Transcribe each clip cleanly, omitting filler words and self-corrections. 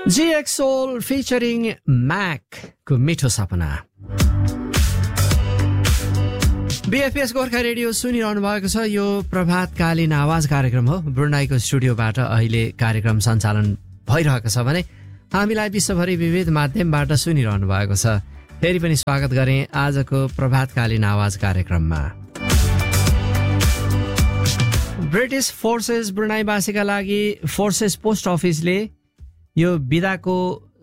GXOL featuring Mac को मिठो सपना। BFS Gorkha radio सुनिरहनु भएको छ। यो प्रभातकालीन आवाज कार्यक्रम हो। ब्रुनाईको स्टुडियोबाट अहिले कार्यक्रम सञ्चालन भइरहेको छ भने हामीलाई विश्वभरि विविध माध्यमबाट सुनिरहनु भएको छ। फेरि पनि स्वागत गरे आजको प्रभातकालीन आवाज कार्यक्रममा। ब्रिटिश फोर्सेस ब्रुनाईवासीका लागि फोर्सेस पोस्ट अफिसले यो बिदाको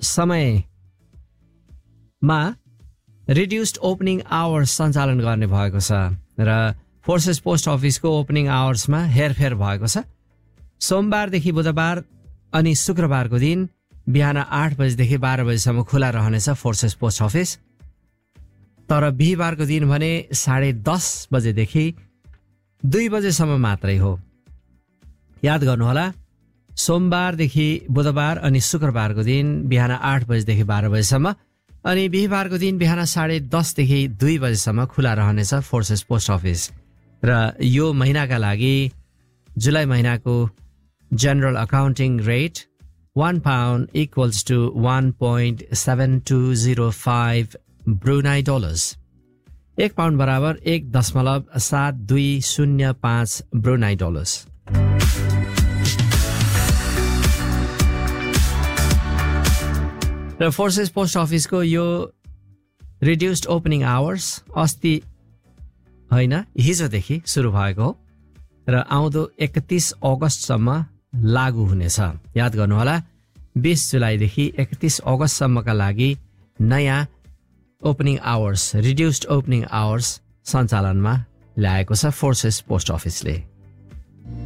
समयमा रिड्युस्ड ओपनिङ आवर्स सञ्चालन गर्ने भएको छ र फोर्सेस पोस्ट अफिसको ओपनिङ आवर्समा हेरफेर भएको छ। सोमबारदेखि बुधबार अनि शुक्रबारको दिन बिहान 8 बजेदेखि 12 बजेसम्म खुला रहनेछ फोर्सेस पोस्ट अफिस। तर बिहिबारको दिन भने 10:30 बजेदेखि 2 बजेसम्म मात्रै हो। याद गर्नुहोला, सोमबारदेखि बुधबार अनि शुक्रबारको दिन बिहान 8 बजेदेखि 12 बजेसम्म अनि बिहिबारको दिन बिहान 10:30 देखि 2 बजेसम्म खुला रहनेछ फोर्सेस पोस्ट अफिस। र यो महिनाका लागि जुलाई महिनाको general accounting rate £1 equals to 1.7205 Brunei dollars. 1 pound बराबर 1.7205 ब्रुनाई डलर्स। र फोर्सेस पोस्ट अफिसको यो रिड्युस्ड ओपनिङ आवर्स अस्ति होइन हिजोदेखि सुरु भएको हो र आउँदो 31 अगस्तसम्म लागू हुनेछ। याद गर्नुहोला, 20 जुलाईदेखि 31 अगस्तसम्मका लागि नयाँ opening hours reduced opening hours सञ्चालनमा ल्याएको छ फोर्सेस पोस्ट अफिसले।